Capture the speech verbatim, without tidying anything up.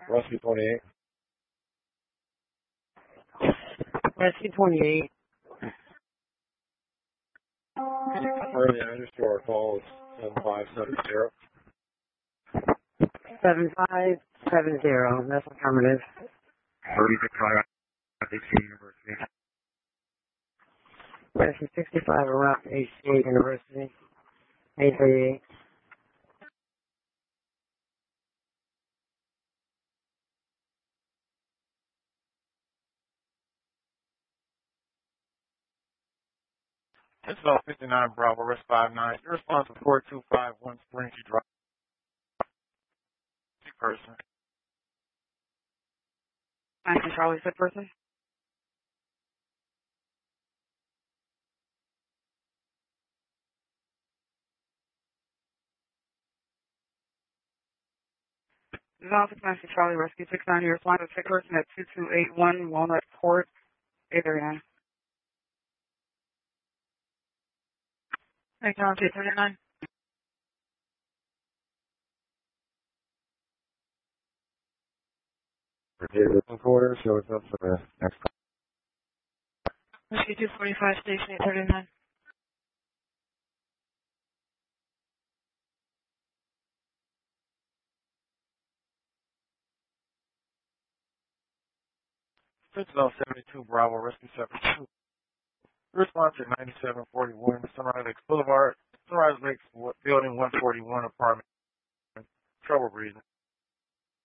Rescue twenty-eight. Rescue twenty-eight. Confirm the address to our call is seven five seven zero. seven five seven zero. That's affirmative. thirty-six five H C University. Rescue sixty-five around H C University. eight thirty-eight. It's about fifty-nine Bravo, Rest five nine. Your response is four two five one Spring Street Drive. Person. I'm Charlie, said person. This is Office Master Charlie, Rescue six nine. Your response is sick person at two two eight one Walnut Court, eight thirty-nine. Thank you, eight thirty-nine. Looking for show us up for the next call. Rescue two forty-five, station eight thirty-nine. It's about seventy-two Bravo, Rescue seventy-two. Response at ninety-seven forty-one Sunrise Lakes Boulevard, Sunrise Lakes Building one forty-one apartment. Trouble breathing.